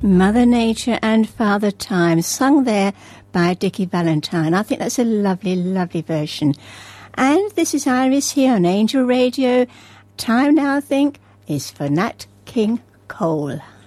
Mother Nature and Father Time, sung there by Dickie Valentine. I think that's a lovely, lovely version. And this is Iris here on Angel Radio. Time now, I think, is for Nat King Cole.